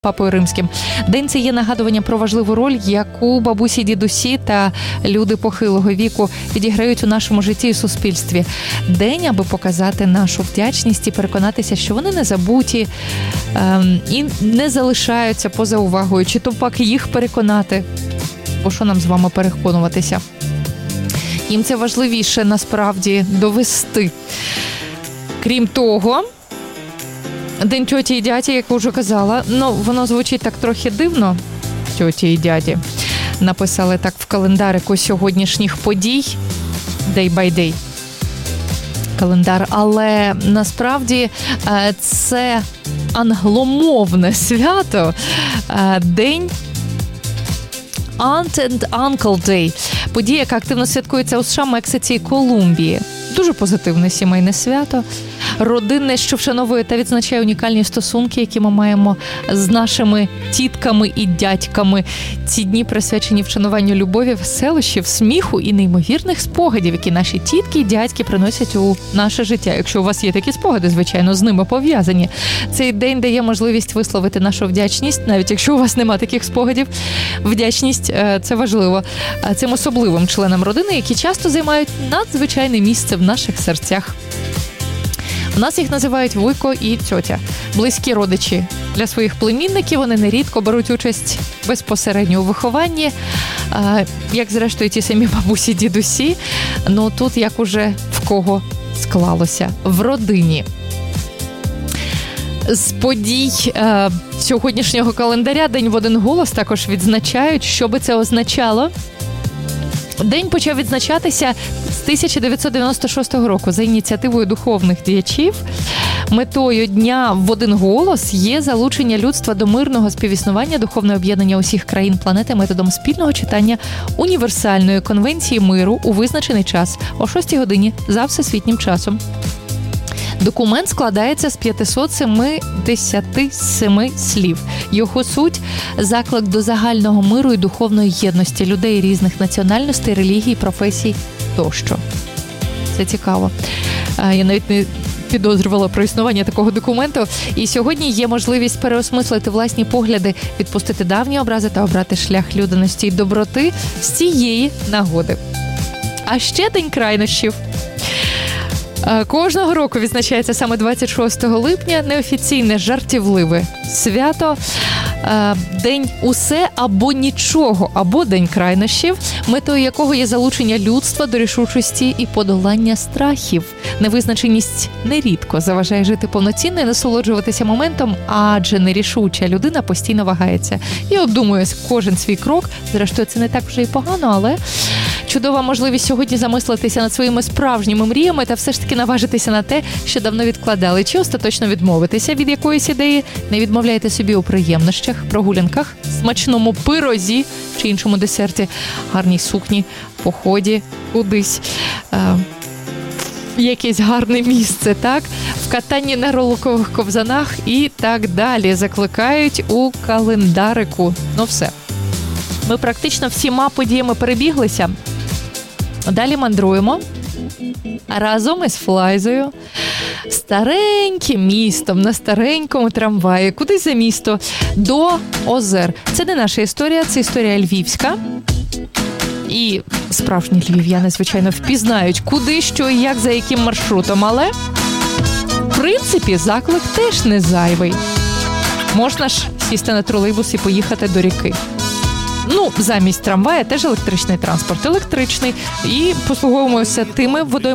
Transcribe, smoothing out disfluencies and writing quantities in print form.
Папою Римським. День – це є нагадування про важливу роль, яку бабусі, дідусі та люди похилого віку відіграють у нашому житті і суспільстві. День, аби показати нашу вдячність і переконатися, що вони не забуті і не залишаються поза увагою, чи то пак їх переконати. Бо що нам з вами переконуватися? Їм це важливіше, насправді, довести. Крім того, День тьоті і дяді, як вже казала, воно звучить так трохи дивно, тьоті і дяді. Написали так в календарику сьогоднішніх подій, day by day. Календар, але насправді це англомовне свято, День Aunt and Uncle Day. Подія, яка активно святкується у США, Мексиці і Колумбії. Дуже позитивне сімейне свято. Родинне, що вшановує та відзначає унікальні стосунки, які ми маємо з нашими тітками і дядьками. Ці дні присвячені вшануванню любові, веселощів, сміху і неймовірних спогадів, які наші тітки і дядьки приносять у наше життя. Якщо у вас є такі спогади, звичайно, з ними пов'язані. Цей день дає можливість висловити нашу вдячність, навіть якщо у вас немає таких спогадів. Вдячність – це важливо. Цим особливим членам родини, які часто займають надзвичайне місце в наших серцях. У нас їх називають вуйко і тьотя. Близькі родичі. Для своїх племінників вони нерідко беруть участь безпосередньо у вихованні, як зрештою ті самі бабусі, дідусі. Тут як уже в кого склалося. В родині. З подій сьогоднішнього календаря День в один голос також відзначають, що би це означало. День почав відзначатися з 1996 року за ініціативою духовних діячів. Метою Дня в один голос є залучення людства до мирного співіснування, духовне об'єднання усіх країн планети методом спільного читання універсальної конвенції миру у визначений час о 6 годині за всесвітнім часом. Документ складається з 577 слів. Його суть – заклик до загального миру і духовної єдності людей різних національностей, релігій, професій тощо. Це цікаво. Я навіть не підозрювала про існування такого документу. І сьогодні є можливість переосмислити власні погляди, відпустити давні образи та обрати шлях людяності і доброти з цієї нагоди. А ще День крайнощів. Кожного року відзначається саме 26 липня неофіційне жартівливе свято, День усе або нічого, або День крайнощів, метою якого є залучення людства до рішучості і подолання страхів. Невизначеність нерідко заважає жити повноцінно і насолоджуватися моментом, адже нерішуча людина постійно вагається і обдумує кожен свій крок. Зрештою, це не так вже і погано, але чудова можливість сьогодні замислитися над своїми справжніми мріями та все ж таки наважитися на те, що давно відкладали, чи остаточно відмовитися від якоїсь ідеї. Не відмовляйте собі у приємностях, прогулянках, смачному пирозі чи іншому десерті, гарній сукні, поході кудись, якесь гарне місце, так? В катанні на роликових ковзанах і так далі. Закликають у календарику. Все. Ми практично всіма подіями перебіглися. Далі мандруємо разом із Флайзою стареньким містом, на старенькому трамваї, кудись за місто, до озер. Це не наша історія, це історія львівська. І справжні львів'яни, звичайно, впізнають, куди, що і як, за яким маршрутом. Але, в принципі, заклик теж не зайвий. Можна ж сісти на тролейбус і поїхати до ріки. Замість трамвая теж електричний транспорт. Електричний. І послуговуємося тими водоймами,